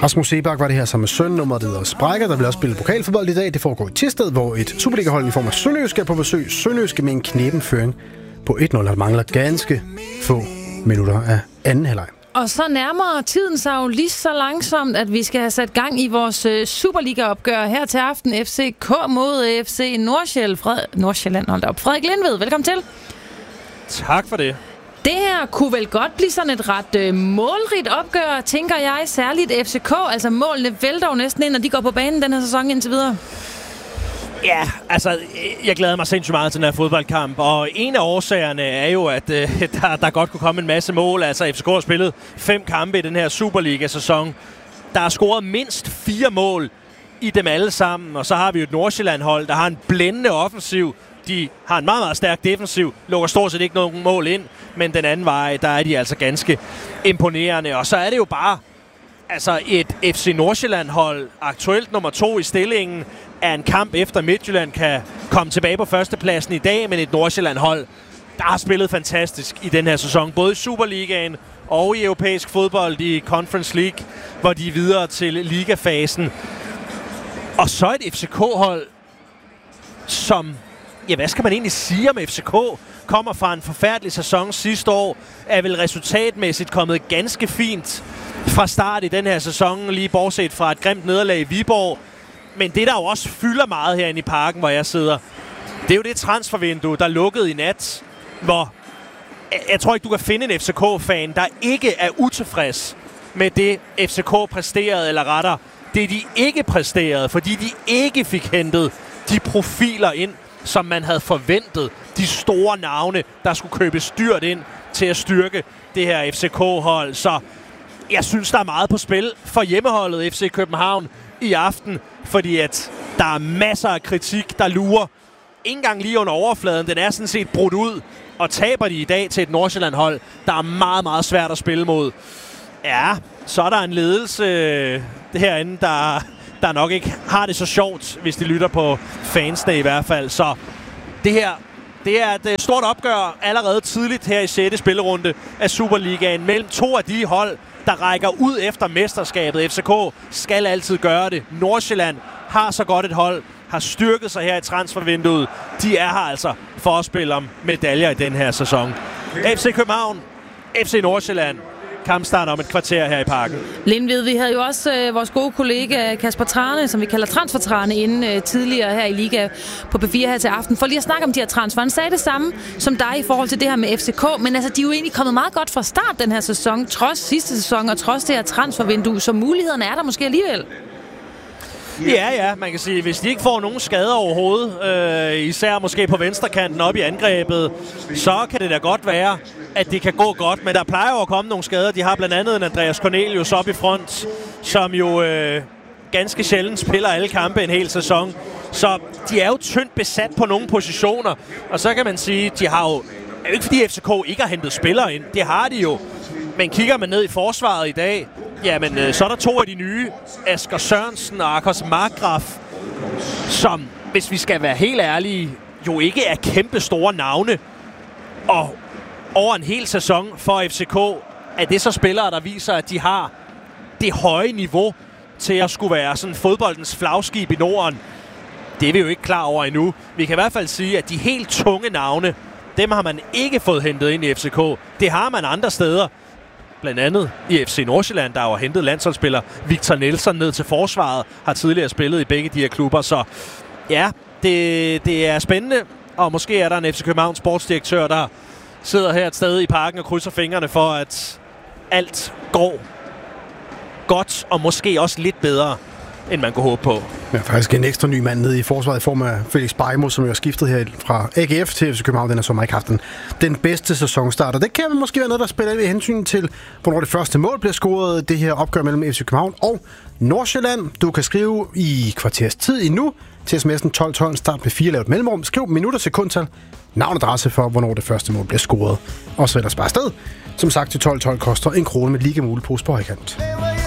Rasmus Seebach var det her sammen med søn, nummeret det hedder Sprækker. Der bliver også spillet pokalfodbold i dag. Det foregår i Thisted, hvor et Superliga-hold i form af Sønderjyske er på besøg. Sønderjyske med en kneben føring på 1-0. Der mangler ganske få minutter af anden halvleg. Og så nærmer tiden sig jo lige så langsomt, at vi skal have sat gang i vores Superliga-opgør her til aften. FCK mod FC Nordsjælland. Hold da op. Frederik Lindved, velkommen til. Tak for det. Det her kunne vel godt blive sådan et ret målrigt opgør, tænker jeg, særligt FCK. Altså målene vælter jo næsten ind, når de går på banen den her sæson indtil videre. Ja, altså, jeg glæder mig sindssygt meget til den her fodboldkamp, og en af årsagerne er jo, at der godt kunne komme en masse mål. Altså, FCK har spillet 5 kampe i den her Superliga-sæson. Der er scoret mindst 4 mål i dem alle sammen, og så har vi jo et Nordsjælland-hold, der har en blændende offensiv. De har en meget, meget stærk defensiv, lukker stort set ikke nogen mål ind, men den anden vej, der er de altså ganske imponerende. Og så er det jo bare altså et FC Nordsjælland-hold, aktuelt nummer 2 i stillingen, er en kamp efter Midtjylland kan komme tilbage på førstepladsen i dag, men et Nordsjælland-hold, der har spillet fantastisk i den her sæson, både i Superligaen og i europæisk fodbold i Conference League, hvor de er videre til ligafasen. Og så et FCK-hold, som, ja, hvad skal man egentlig sige om FCK? Kommer fra en forfærdelig sæson sidste år, er vel resultatmæssigt kommet ganske fint fra start i den her sæson, lige bortset fra et grimt nederlag i Viborg. Men det, der jo også fylder meget herinde i parken, hvor jeg sidder, det er jo det transfervindue, der lukkede i nat, hvor jeg tror ikke, du kan finde en FCK-fan, der ikke er utilfreds med det, FCK præsterede, eller rettere, det de ikke præsterede, fordi de ikke fik hentet de profiler ind, som man havde forventet. De store navne, der skulle købes dyrt ind til at styrke det her FCK-hold. Så jeg synes, der er meget på spil for hjemmeholdet FC København i aften, fordi at der er masser af kritik, der lurer. Ikke engang lige under overfladen. Den er sådan set brudt ud, og taber de i dag til et Nordsjælland-hold, der er meget, meget svært at spille mod. Ja, så er der en ledelse herinde, der nok ikke har det så sjovt, hvis de lytter på fansene i hvert fald. Så det er et stort opgør allerede tidligt her i 6. spillerunde af Superligaen mellem 2 af de hold, der rækker ud efter mesterskabet. FCK skal altid gøre det. Nordsjælland har så godt et hold, har styrket sig her i transfervinduet. De er her altså for at spille om medaljer i den her sæson. FC København, FC Nordsjælland. Kamp starter om et kvarter her i parken. Lindved, vi havde jo også vores gode kollega Kasper Trane, som vi kalder Transfer-Trane, inde tidligere her i Liga på P4 her til aften, for lige at snakke om de her transfer. Han sagde det samme som dig i forhold til det her med FCK, men altså, de er jo egentlig kommet meget godt fra start den her sæson, trods sidste sæson og trods det her transfervindue, så mulighederne er der måske alligevel. Ja, man kan sige, hvis de ikke får nogen skader overhovedet, især måske på venstrekanten op i angrebet, så kan det da godt være, at det kan gå godt. Men der plejer jo at komme nogle skader. De har blandt andet en Andreas Cornelius op i front, som jo ganske sjældent spiller alle kampe en hel sæson. Så de er jo tyndt besat på nogle positioner. Og så kan man sige, de har jo ikke fordi FCK ikke har hentet spillere ind. Det har de jo. Men kigger man ned i forsvaret i dag, jamen, så er der 2 af de nye, Asger Sørensen og Akos Markgraf, som, hvis vi skal være helt ærlige, jo ikke er kæmpe store navne. Og over en hel sæson for FCK, er det så spillere, der viser, at de har det høje niveau til at skulle være sådan fodboldens flagskib i Norden. Det er vi jo ikke klar over endnu. Vi kan i hvert fald sige, at de helt tunge navne, dem har man ikke fået hentet ind i FCK. Det har man andre steder. Blandt andet i FC Nordsjælland, der har hentet landsholdsspiller Victor Nelson ned til forsvaret, har tidligere spillet i begge de her klubber. Så ja, det er spændende, og måske er der en FC København sportsdirektør, der sidder her et sted i parken og krydser fingrene for, at alt går godt, og måske også lidt bedre, end man kunne håbe på. Ja, faktisk en ekstra ny mand nede i forsvaret i form af Felix Beimo, som jo er skiftet her fra AGF til FC København. Den har så ikke haft den bedste sæsonstart. Og det kan måske være noget, der spiller i hensyn til, hvornår det første mål bliver scoret. Det her opgør mellem FC København og Nordsjælland. Du kan skrive i kvarters tid endnu til sms'en 1212, start med 4 lavet mellemrum. Skriv minutter, sekundtal, navn og adresse for, hvornår det første mål bliver scoret. Og så ellers bare afsted. Som sagt til 1212 koster 1 krone med lige mulig pose på højkant.